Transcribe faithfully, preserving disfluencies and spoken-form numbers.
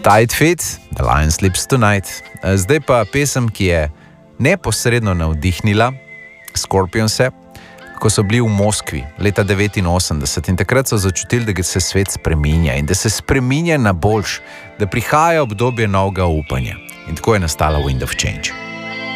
Tight Fit, The Lion Sleeps Tonight. Zdaj pa pesem, ki je neposredno navdihnila Scorpionse, ko so bili v Moskvi leta devetinosemdeset in takrat so začutili, da se svet spreminja in da se spreminja na boljš, da prihaja obdobje novega upanja. In tako je nastala Wind of Change.